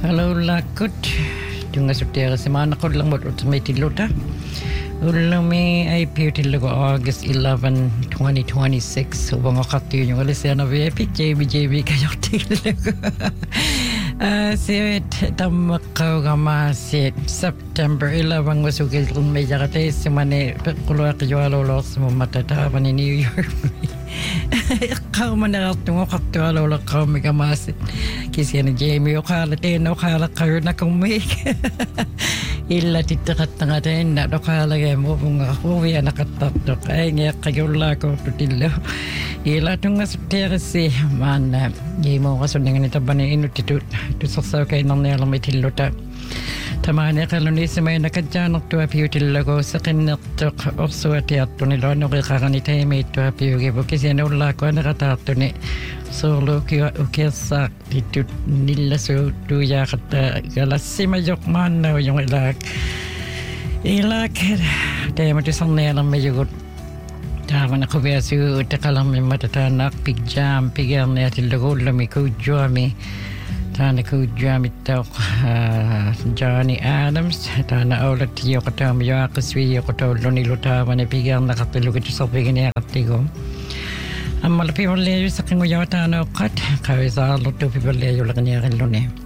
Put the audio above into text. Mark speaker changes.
Speaker 1: Hello lakot. Tunga sutera semana ko lang bot may tilota. Ulumi ay piutilago August 11, 2026. Ubang akati yung alisya na VIP, JB kayo tilago. Siwit tamakau gama sit September 11 wasugil kung may jakate simane kulo kayo alolos mo matata ni New York. Kau mana tungo kakto alola kau may gamasit. Kisi na Jamie okala teno okala kayo na kumik. Illa titakat nga tayo na okala kayo mo kung ako yan nakatatok ay nga kayo lako tutilo. Ila tunga sutera si mana mo kasunang nito ba ni inutitut tu saksaw kayo nang nila may tilota. Tamane kaluni si may nakadyanok tu apiyo tilago sa kinatok o suwati at tunilo no kakanita may tu apiyo gibo kasi na ulako nakatato ni solo kiwa ukesak ditut nila so tuya kata galasi mayok man na yung ilak tayo matisang nila may yugot. Tama na ko besu takalang may matatanak pigjam pigyan na tilago lami ko juami. Tana ko jam ito Johnny Adams tana ulat tiyo kata miyo akaswi kata loni luta mana pigang nakatulog ito sa piging niya katigo ang malapi mo leyo sa kinguyaw tana kat kawisa luto pipaleyo lang niya loni